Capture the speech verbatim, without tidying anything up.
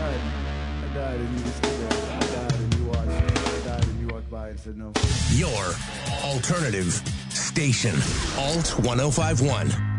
died. I died and you were still there. I died and you watched. I died and you walked by and said no. Your alternative station. Alt ten fifty-one.